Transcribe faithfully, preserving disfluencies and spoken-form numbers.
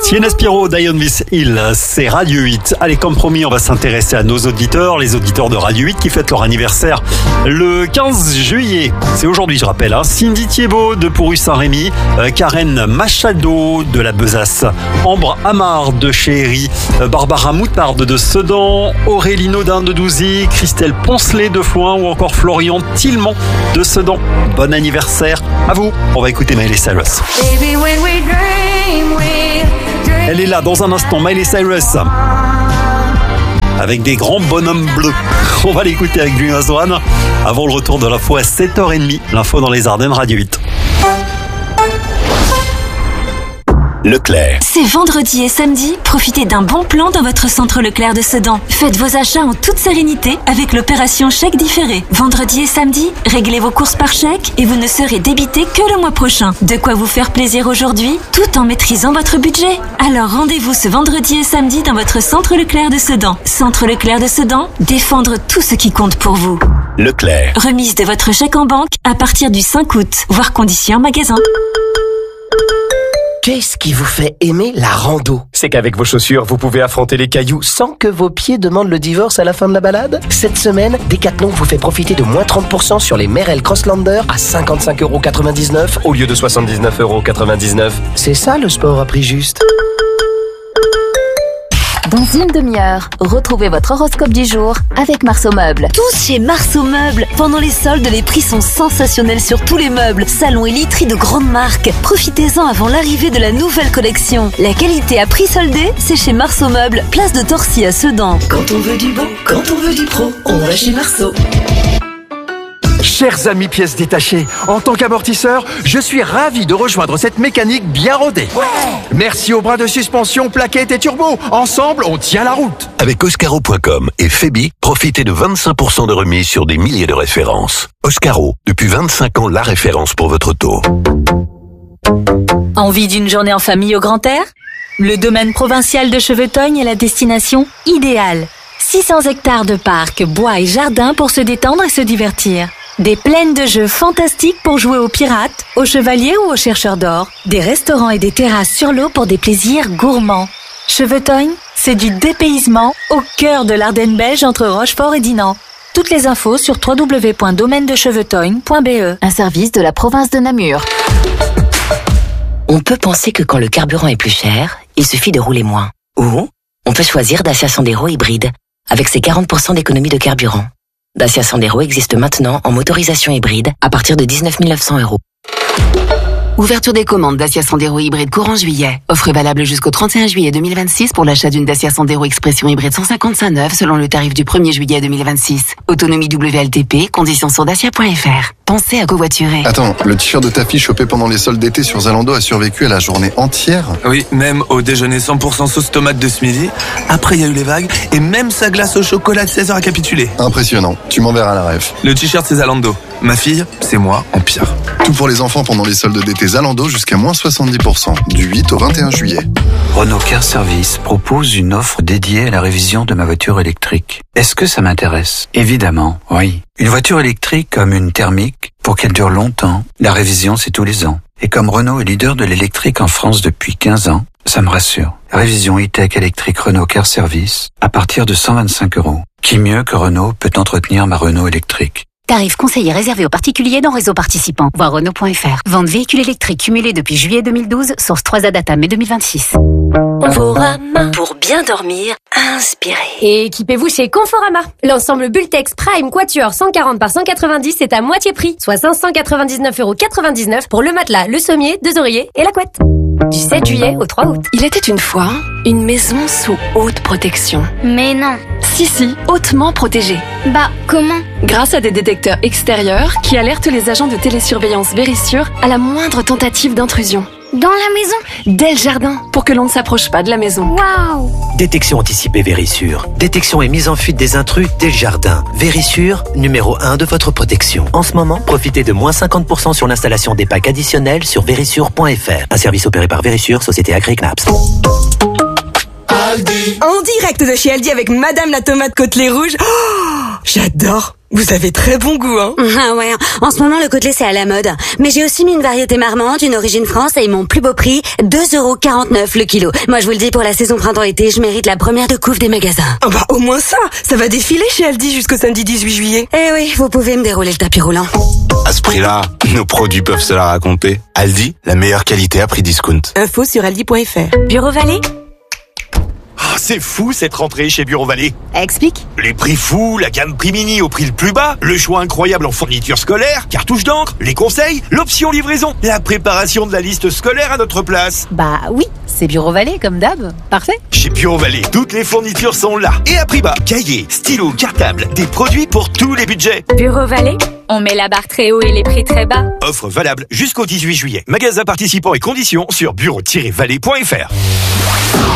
Sienna Spiro, Die on This Hill, c'est Radio huit. Allez, comme promis, on va s'intéresser à nos auditeurs, les auditeurs de Radio huit qui fêtent leur anniversaire le quinze juillet. C'est aujourd'hui, je rappelle, hein. Cindy Thiebaud de Pourru-Saint-Rémy, euh, Karen Machado de la Besace, Ambre Amar de Chéhéry, euh, Barbara Moutarde de Sedan, Aurélie Naudin de Douzy, Christelle Poncelet de Foin ou encore Florian Tillemont de Sedan. Bon anniversaire à vous. On va écouter Miley Cyrus. Baby, when we dream, we dream. Elle est là dans un instant, Miley Cyrus, avec des grands bonhommes bleus. On va l'écouter avec Green As One avant le retour de l'info à sept heures trente. L'info dans les Ardennes, Radio huit. Leclerc. C'est vendredi et samedi, profitez d'un bon plan dans votre centre Leclerc de Sedan. Faites vos achats en toute sérénité avec l'opération chèque différé. Vendredi et samedi, réglez vos courses par chèque et vous ne serez débité que le mois prochain. De quoi vous faire plaisir aujourd'hui, tout en maîtrisant votre budget. Alors rendez-vous ce vendredi et samedi dans votre centre Leclerc de Sedan. Centre Leclerc de Sedan, défendre tout ce qui compte pour vous. Leclerc. Remise de votre chèque en banque à partir du cinq août, voire conditions en magasin. Qu'est-ce qui vous fait aimer la rando? C'est qu'avec vos chaussures, vous pouvez affronter les cailloux sans que vos pieds demandent le divorce à la fin de la balade. Cette semaine, Decathlon vous fait profiter de moins trente pour cent sur les Merrell Crosslander à cinquante-cinq euros quatre-vingt-dix-neuf au lieu de soixante-dix-neuf euros quatre-vingt-dix-neuf. C'est ça le sport à prix juste. Dans une demi-heure, retrouvez votre horoscope du jour avec Marceau Meubles. Tous chez Marceau Meubles. Pendant les soldes, les prix sont sensationnels sur tous les meubles, salons et literies de grandes marques. Profitez-en avant l'arrivée de la nouvelle collection. La qualité à prix soldé, c'est chez Marceau Meubles, place de Torcy à Sedan. Quand on veut du beau, quand on veut du pro, on va chez Marceau. Chers amis pièces détachées, en tant qu'amortisseur, je suis ravi de rejoindre cette mécanique bien rodée. Ouais. Merci aux bras de suspension, plaquettes et turbo. Ensemble, on tient la route. Avec Oscaro point com et Febi, profitez de vingt-cinq pour cent de remise sur des milliers de références. Oscaro, depuis vingt-cinq ans, la référence pour votre auto. Envie d'une journée en famille au grand air? Le domaine provincial de Chevetognes est la destination idéale. six cents hectares de parcs, bois et jardins pour se détendre et se divertir. Des plaines de jeux fantastiques pour jouer aux pirates, aux chevaliers ou aux chercheurs d'or. Des restaurants et des terrasses sur l'eau pour des plaisirs gourmands. Chevetognes, c'est du dépaysement au cœur de l'Ardenne belge entre Rochefort et Dinan. Toutes les infos sur w w w point domaine de chevetognes point b e. Un service de la province de Namur. On peut penser que quand le carburant est plus cher, il suffit de rouler moins. Ou on peut choisir Dacia Sandero hybride avec ses quarante pour cent d'économie de carburant. Dacia Sandero existe maintenant en motorisation hybride à partir de dix-neuf mille neuf cents euros. Ouverture des commandes Dacia Sandero hybride courant juillet. Offre valable jusqu'au trente et un juillet deux mille vingt-six pour l'achat d'une Dacia Sandero Expression hybride cent cinquante-cinq neuf selon le tarif du premier juillet deux mille vingt-six. Autonomie W L T P, conditions sur dacia point f r. Pensez à covoiturer. Attends, le t-shirt de ta fille chopé pendant les soldes d'été sur Zalando a survécu à la journée entière? Oui, même au déjeuner cent pour cent sauce tomate de ce midi. Après, il y a eu les vagues et même sa glace au chocolat de seize heures a capitulé. Impressionnant. Tu m'enverras la ref. Le t-shirt, c'est Zalando. Ma fille, c'est moi en pire. Tout pour les enfants pendant les soldes d'été Zalando jusqu'à moins soixante-dix pour cent, du huit au vingt et un juillet. Renault Car Service propose une offre dédiée à la révision de ma voiture électrique. Est-ce que ça m'intéresse? Évidemment, oui. Une voiture électrique comme une thermique, pour qu'elle dure longtemps, la révision c'est tous les ans. Et comme Renault est leader de l'électrique en France depuis quinze ans, ça me rassure. Révision e-tech électrique Renault Car Service à partir de cent vingt-cinq euros. Qui mieux que Renault peut entretenir ma Renault électrique? Tarif conseillé réservé aux particuliers dans réseau participant. Voir Renault point f r. Vente véhicule électrique cumulé depuis juillet deux mille douze, source trois A Data mai deux mille vingt-six. Conforama. Pour bien dormir, inspirez. Et équipez-vous chez Conforama. L'ensemble Bultex Prime Quatuor cent quarante par cent quatre-vingt-dix est à moitié prix, soit cinq cent quatre-vingt-dix-neuf euros quatre-vingt-dix-neuf pour le matelas, le sommier, deux oreillers et la couette. Du sept juillet au trois août. Il était une fois une maison sous haute protection. Mais non. Si, si, hautement protégée. Bah, comment? Grâce à des détecteurs extérieurs qui alertent les agents de télésurveillance Vérissure à la moindre tentative d'intrusion. Dans la maison? Dès le jardin, pour que l'on ne s'approche pas de la maison. Waouh! Détection anticipée Vérissure. Détection et mise en fuite des intrus dès le jardin. Vérissure, numéro un de votre protection. En ce moment, profitez de moins cinquante pour cent sur l'installation des packs additionnels sur vérissure point f r. Un service opéré par Vérissure, société Agri Knaps. Aldi. En direct de chez Aldi avec Madame la tomate côtelée rouge. Oh, j'adore. Vous avez très bon goût, hein? Ah ouais, en ce moment le côtelet c'est à la mode. Mais j'ai aussi mis une variété marmande, une origine France et mon plus beau prix, deux euros quarante-neuf le kilo. Moi je vous le dis, pour la saison printemps-été, je mérite la première de couve des magasins. Ah bah au moins ça, ça va défiler chez Aldi jusqu'au samedi dix-huit juillet. Eh oui, vous pouvez me dérouler le tapis roulant. À ce prix-là, nos produits peuvent se la raconter. Aldi, la meilleure qualité à prix discount. Info sur aldi point f r. Bureau Vallée? Oh, c'est fou cette rentrée chez Bureau Vallée. Explique. Les prix fous, la gamme prix mini au prix le plus bas, le choix incroyable en fournitures scolaires, cartouches d'encre, les conseils, l'option livraison, la préparation de la liste scolaire à notre place. Bah oui, c'est Bureau Vallée comme d'hab. Parfait. Chez Bureau Vallée, toutes les fournitures sont là et à prix bas. Cahiers, stylos, cartables, des produits pour tous les budgets. Bureau Vallée? On met la barre très haut et les prix très bas. Offre valable jusqu'au dix-huit juillet. Magasins participants et conditions sur bureau tiret vallée point f r.